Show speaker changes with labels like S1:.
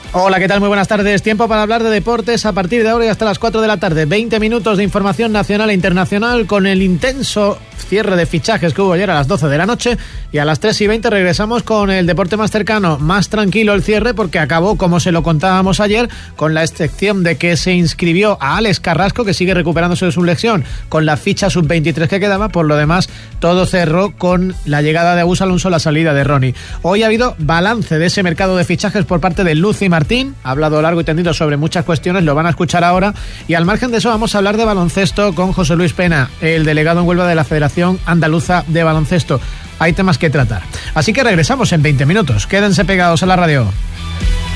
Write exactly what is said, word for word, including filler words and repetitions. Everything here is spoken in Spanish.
S1: Hola, ¿qué tal? Muy buenas tardes. Tiempo para hablar de deportes a partir de ahora y hasta las cuatro de la tarde. veinte minutos de información nacional e internacional con el intenso cierre de fichajes que hubo ayer a las doce de la noche, y a las tres y veinte regresamos con el deporte más cercano, más tranquilo el cierre, porque acabó, como se lo contábamos ayer, con la excepción de que se inscribió a Alex Carrasco, que sigue recuperándose de su lesión, con la ficha sub veintitrés que quedaba. Por lo demás, todo cerró con la llegada de Agus Alonso, la salida de Ronnie. Hoy ha habido balance de ese mercado de fichajes por parte de Lucy Martín. Ha hablado largo y tendido sobre muchas cuestiones, lo van a escuchar ahora, y al margen de eso vamos a hablar de baloncesto con José Luis Pena, el delegado en Huelva de la Federación Andaluza de Baloncesto. Hay temas que tratar, así que regresamos en veinte minutos. Quédense pegados a la radio.